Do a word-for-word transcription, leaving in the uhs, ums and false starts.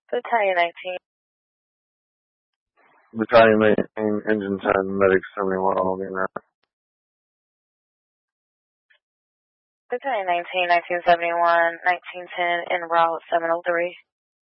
Battalion nineteen. Battalion nineteen, Engine ten, Medic seventy-one, all being that. Battalion nineteen, nineteen seventy-one, nineteen ten, en route seven oh three.